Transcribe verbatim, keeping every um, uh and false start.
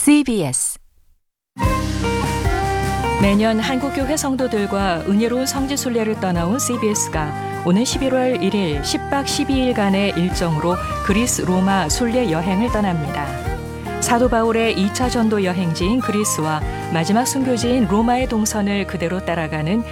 씨비에스 매년 한국교회 성도들과 은혜로운 성지 순례를 떠나온 씨비에스가 오는 십일월 일일 십 박 십이 일간의 일정으로 그리스 로마 순례 여행을 떠납니다. 사도 바울의 이 차 전도 여행지인 그리스와 마지막 순교지인 로마의 동선을 그대로 따라가는